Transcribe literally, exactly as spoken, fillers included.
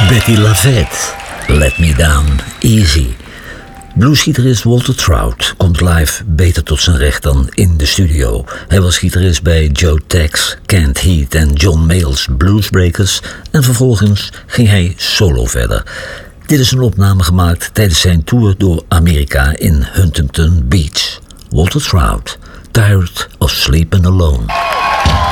Betty LaVette, Let Me Down Easy. Bluesgitarist Walter Trout komt live beter tot zijn recht dan in de studio. Hij was gitarist bij Joe Tex, Kent Heat en John Mayall's Bluesbreakers en vervolgens ging hij solo verder. Dit is een opname gemaakt tijdens zijn tour door Amerika in Huntington Beach. Walter Trout, Tired of Sleeping Alone.